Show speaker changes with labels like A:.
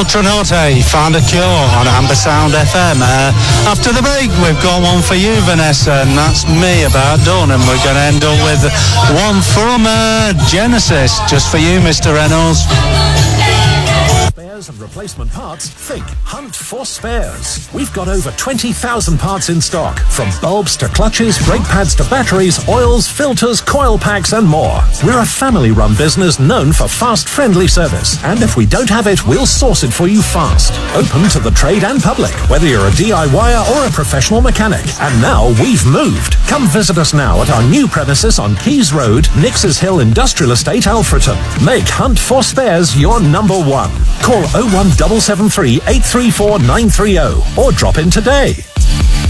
A: Ultranote, Find a Cure on Amber Sound FM. After the break, we've got one for you, Vanessa, and that's Me About Done, and we're going to end up with one from Genesis, just for you, Mr. Reynolds.
B: Spares and replacement parts? Think Hunt for Spares. We've got over 20,000 parts in stock, from bulbs to clutches, brake pads to batteries, oils, filters, coil packs and more. We're a family-run business known for fast, friendly service. And if we don't have it, we'll source it for you fast. Open to the trade and public, whether you're a DIYer or a professional mechanic. And now we've moved. Come visit us now at our new premises on Keys Road, Nix's Hill Industrial Estate, Alfreton. Make Hunt for Spares your number one. Call 01773 834 930 or drop in today.